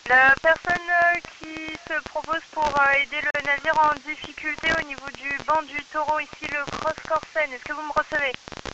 La personne qui se propose pour aider le navire en difficulté au niveau du banc du taureau, ici le Cross Corsen, est-ce que vous me recevez?